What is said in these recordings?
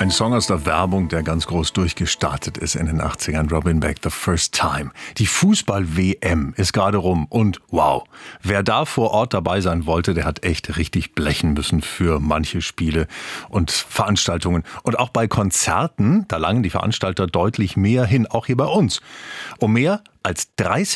Ein Song aus der Werbung, der ganz groß durchgestartet ist in den 80ern. Robin Beck, The First Time. Die Fußball-WM ist gerade rum und wow, wer da vor Ort dabei sein wollte, der hat echt richtig blechen müssen für manche Spiele und Veranstaltungen. Und auch bei Konzerten, da langen die Veranstalter deutlich mehr hin, auch hier bei uns. Um mehr als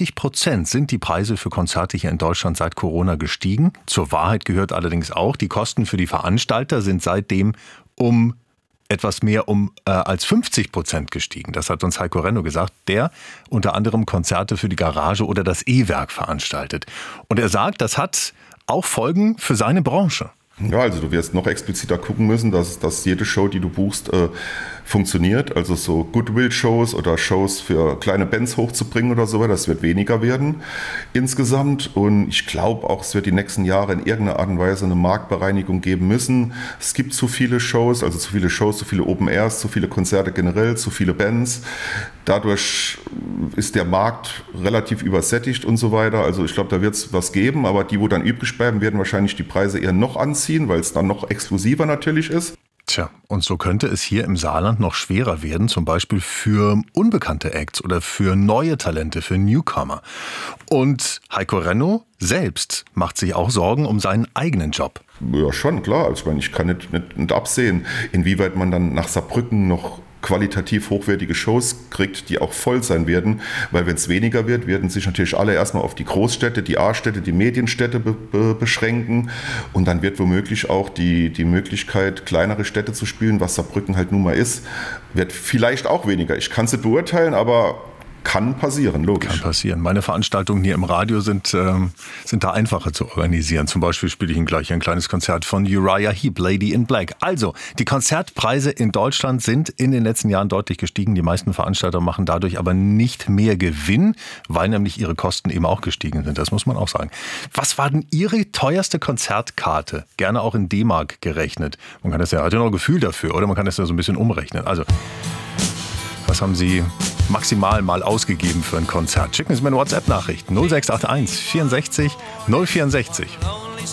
30% sind die Preise für Konzerte hier in Deutschland seit Corona gestiegen. Zur Wahrheit gehört allerdings auch, die Kosten für die Veranstalter sind seitdem um etwas mehr als 50% gestiegen. Das hat uns Heiko Renno gesagt, der unter anderem Konzerte für die Garage oder das E-Werk veranstaltet. Und er sagt, das hat auch Folgen für seine Branche. Ja, also du wirst noch expliziter gucken müssen, dass jede Show, die du buchst, funktioniert. Also so Goodwill-Shows oder Shows für kleine Bands hochzubringen oder so, das wird weniger werden insgesamt. Und ich glaube auch, es wird die nächsten Jahre in irgendeiner Art und Weise eine Marktbereinigung geben müssen. Es gibt zu viele Shows, zu viele Open Airs, zu viele Konzerte generell, zu viele Bands. Dadurch ist der Markt relativ übersättigt und so weiter. Also ich glaube, da wird es was geben, aber die, wo dann übrig bleiben, werden wahrscheinlich die Preise eher noch anziehen, weil es dann noch exklusiver natürlich ist. Tja, und so könnte es hier im Saarland noch schwerer werden, zum Beispiel für unbekannte Acts oder für neue Talente, für Newcomer. Und Heiko Renno selbst macht sich auch Sorgen um seinen eigenen Job. Ja, schon, klar. Also ich meine, ich kann nicht absehen, inwieweit man dann nach Saarbrücken noch qualitativ hochwertige Shows kriegt, die auch voll sein werden, weil wenn es weniger wird, werden sich natürlich alle erstmal auf die Großstädte, die A-Städte, die Medienstädte beschränken und dann wird womöglich auch die Möglichkeit, kleinere Städte zu spielen, was Saarbrücken halt nun mal ist, wird vielleicht auch weniger. Ich kann es nicht beurteilen, aber kann passieren, logisch. Kann passieren. Meine Veranstaltungen hier im Radio sind da einfacher zu organisieren. Zum Beispiel spiele ich Ihnen gleich ein kleines Konzert von Uriah Heep, Lady in Black. Also, die Konzertpreise in Deutschland sind in den letzten Jahren deutlich gestiegen. Die meisten Veranstalter machen dadurch aber nicht mehr Gewinn, weil nämlich ihre Kosten eben auch gestiegen sind. Das muss man auch sagen. Was war denn Ihre teuerste Konzertkarte? Gerne auch in D-Mark gerechnet. Man kann das ja, hat ja noch ein Gefühl dafür, oder? Man kann das ja so ein bisschen umrechnen. Also, was haben Sie maximal mal ausgegeben für ein Konzert? Schicken Sie mir eine WhatsApp-Nachricht 0681 64 064.